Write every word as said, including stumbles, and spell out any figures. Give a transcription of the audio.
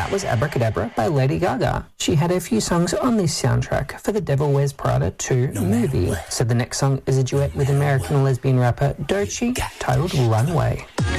that was Abracadabra by Lady Gaga. She had a few songs on this soundtrack for the Devil Wears Prada two movie. So the next song is a duet with American lesbian rapper Doechii titled Runway.